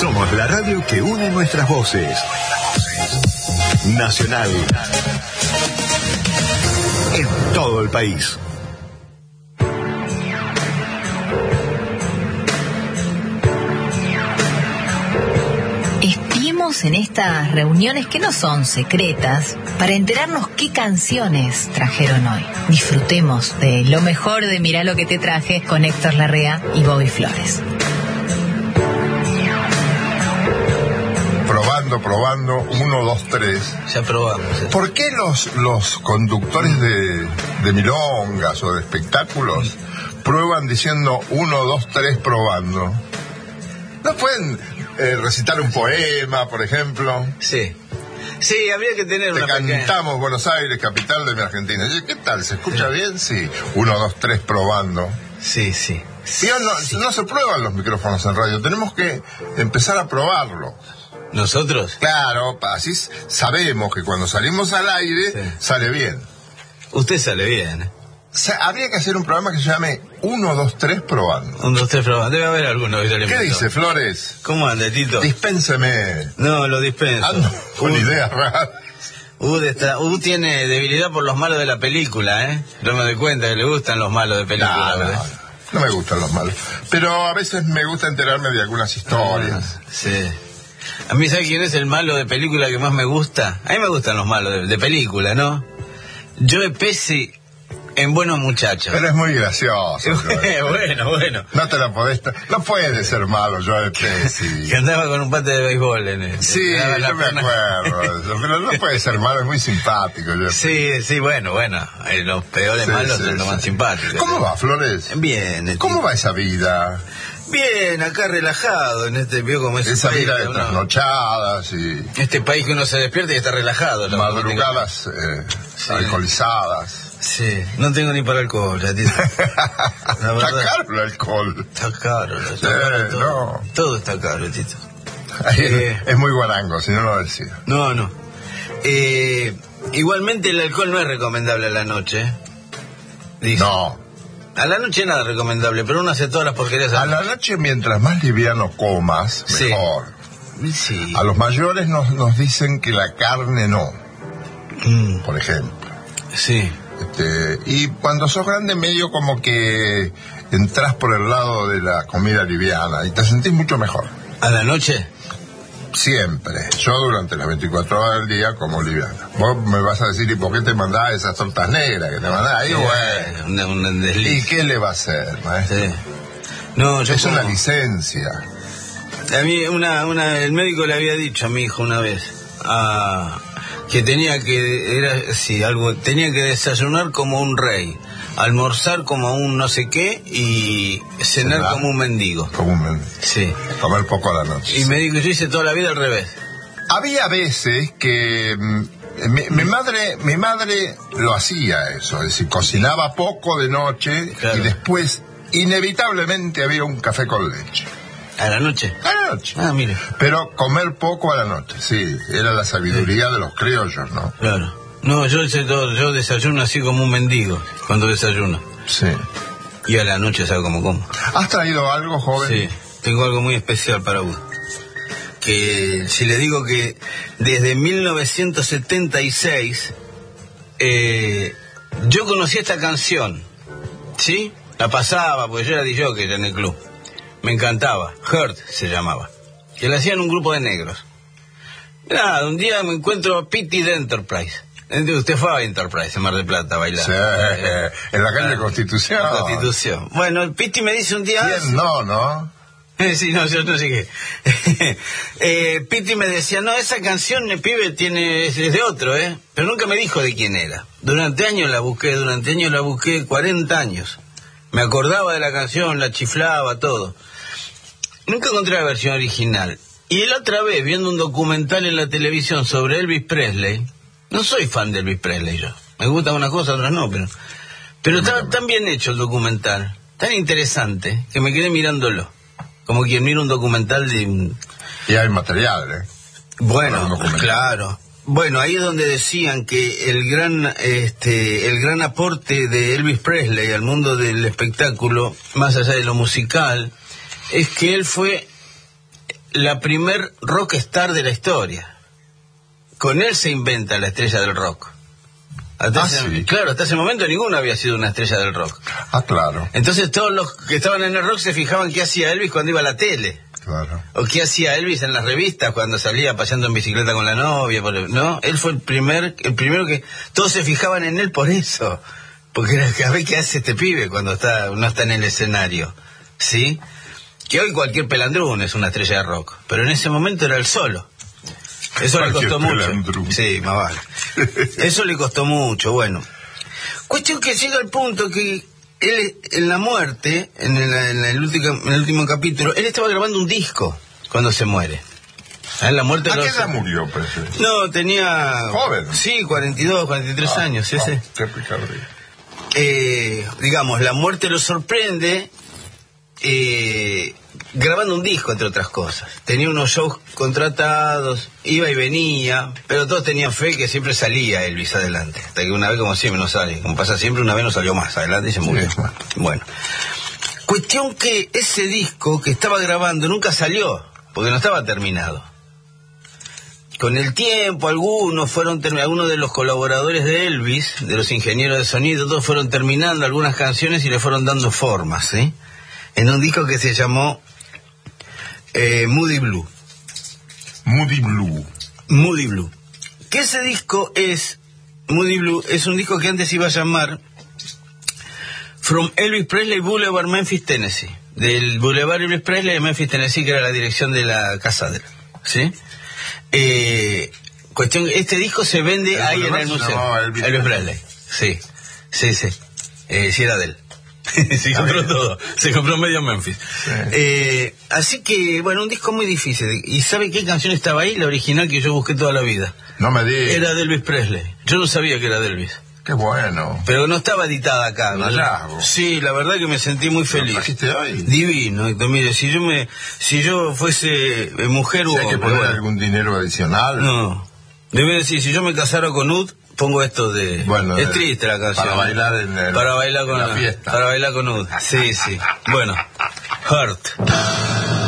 Somos la radio que une nuestras voces. Nacional. En todo el país. Espiemos en estas reuniones que no son secretas para enterarnos qué canciones trajeron hoy. Disfrutemos de lo mejor de Mirá lo que te traje con Héctor Larrea y Bobby Flores. Probando, 1, 2, 3. Ya probamos. ¿Por qué los conductores de milongas o de espectáculos prueban diciendo 1, 2, 3 probando? ¿No pueden recitar un poema, por ejemplo? Sí. Sí, habría que tener una cantamos Buenos Aires, capital de mi Argentina. ¿Qué tal? ¿Se escucha bien? Sí. 1, 2, 3 probando. Sí. No se prueban los micrófonos en radio. Tenemos que empezar a probarlo. ¿Nosotros? Claro, así sabemos que cuando salimos al aire sale bien. Usted sale bien, ¿eh? Habría que hacer un programa que se llame 1, 2, 3 probando. 1, 2, 3 probando. Debe haber alguno que sale. ¿Qué dice, Flores? ¿Cómo anda, Tito? Dispénseme. No, lo dispenso. Ando con ideas raras. Tiene debilidad por los malos de la película, ¿eh? No me doy cuenta que le gustan los malos de película. No me gustan los malos. Pero a veces me gusta enterarme de algunas historias. Sí. A mí, ¿sabe quién es el malo de película que más me gusta? A mí me gustan los malos de película, ¿no? Joe Pesci en Buenos Muchachos. Pero es muy gracioso. Bueno. No te la podés... No puede ser malo Joe Pesci. Que andaba con un bate de béisbol en el... Sí, yo me acuerdo. Pero no puede ser malo, es muy simpático. Sí, bueno. Los peores malos son los más simpáticos. ¿Cómo va, Flores? Bien. ¿Cómo va esa vida? Bien, acá relajado en este viejo como esa vida de trasnochadas y... Este país que uno se despierta y está relajado. Madrugadas alcoholizadas. Sí, no tengo ni para alcohol, ya tío. Está caro el alcohol. Está caro. Todo está caro, Tito. Es muy guarango, si no lo decía. No. Igualmente el alcohol no es recomendable a la noche. Dice. No. A la noche nada recomendable, pero uno hace todas las porquerías. A la noche, mientras más liviano comas, mejor. Sí. A los mayores nos dicen que la carne no, por ejemplo. Sí. Y cuando sos grande, medio como que entras por el lado de la comida liviana y te sentís mucho mejor. ¿A la noche? Siempre. Yo durante las 24 horas del día como liviana. Vos me vas a decir, ¿y por qué te mandás esas tortas negras que te mandás? Ahí, bueno. Un desliz. ¿Y qué le va a hacer, maestro? Sí. No, es una licencia. A mí el médico le había dicho a mi hijo una vez que tenía que desayunar como un rey, almorzar como un no sé qué y cenar como un mendigo. Como un mendigo. Sí. Comer poco a la noche. Y me dijo, yo hice toda la vida al revés. Había veces que mi madre lo hacía eso, es decir, cocinaba poco de noche, claro. Y después inevitablemente había un café con leche. ¿A la noche? A la noche. Mire. Pero comer poco a la noche, sí, era la sabiduría de los criollos, ¿no? Claro. No, yo desayuno así como un mendigo cuando desayuno. Sí. Y a la noche sabe cómo como. ¿Has traído algo, joven? Sí, tengo algo muy especial para vos. Que si le digo que desde 1976 yo conocí esta canción, ¿sí? La pasaba, porque yo era DJ en el club. Me encantaba, Hurt se llamaba. Que la hacían un grupo de negros. Nada, un día me encuentro a Pity de Enterprise. Usted fue a Enterprise en Mar del Plata a bailar. Sí, en la calle Constitución. Constitución. Bueno, el Pity me dice un día... ¿Quién no? Sí, no, yo no sé qué. Pity me decía, no, esa canción, el pibe, es de otro, pero nunca me dijo de quién era. Durante años la busqué, 40 años. Me acordaba de la canción, la chiflaba, todo. Nunca encontré la versión original. Y la otra vez, viendo un documental en la televisión sobre Elvis Presley, no soy fan de Elvis Presley yo. Me gustan unas cosas, otras no, pero estaba tan bien hecho el documental, tan interesante, que me quedé mirándolo. Como quien mira un documental de... Y hay material, Bueno, claro. Bueno, ahí es donde decían que el gran aporte de Elvis Presley al mundo del espectáculo, más allá de lo musical, es que él fue la primer rockstar de la historia. Con él se inventa la estrella del rock. Sí. Claro, hasta ese momento ninguno había sido una estrella del rock. Claro. Entonces todos los que estaban en el rock se fijaban qué hacía Elvis cuando iba a la tele. Claro. O qué hacía Elvis en las revistas cuando salía paseando en bicicleta con la novia, ¿no? Él fue el primero que todos se fijaban en él por eso. Porque era que a ver qué hace este pibe cuando no está en el escenario. ¿Sí? Que hoy cualquier pelandrún es una estrella de rock. Pero en ese momento era él solo. Eso le costó mucho. Sí, más vale. Eso le costó mucho, bueno. Cuestión que llega al punto que él, en la muerte, en el último capítulo, él estaba grabando un disco cuando se muere. En la muerte ¿A qué edad murió, Presley? No, tenía... ¿Joven? Sí, 42, 43 años, ese. Qué picardía. Digamos, la muerte lo sorprende grabando un disco, entre otras cosas. Tenía unos shows contratados, iba y venía, pero todos tenían fe que siempre salía Elvis adelante. Hasta que una vez, como siempre, no sale. Como pasa siempre, una vez no salió más adelante y se murió. Sí. Bueno. Cuestión que ese disco que estaba grabando nunca salió, porque no estaba terminado. Con el tiempo, algunos de los colaboradores de Elvis, de los ingenieros de sonido, todos fueron terminando algunas canciones y le fueron dando formas, ¿sí? En un disco que se llamó Moody Blue. Moody Blue. Moody Blue. Que ese disco Moody Blue es un disco que antes iba a llamar From Elvis Presley Boulevard, Memphis, Tennessee. Del Boulevard Elvis Presley de Memphis, Tennessee, que era la dirección de la casa de él, ¿sí? Este disco se vende ahí en el museo. Elvis Presley. Sí. Sí, era de él. Se compró todo. Se compró medio Memphis. Sí. Así que, bueno, un disco muy difícil. ¿Y sabe qué canción estaba ahí? La original que yo busqué toda la vida. No me digas. Era de Elvis Presley. Yo no sabía que era de Elvis. Qué bueno. Pero no estaba editada acá. ¿No? Sí, la verdad que me sentí muy feliz. ¿Lo trajiste hoy? Divino. Mire, si yo fuese mujer o hombre... ¿Hay que poner algún dinero adicional? No. Debe decir, si yo me casara con Ud, pongo esto de... Bueno, es triste la canción. Para bailar para bailar con la fiesta. Para bailar con Ud. Sí. Bueno. Hurt.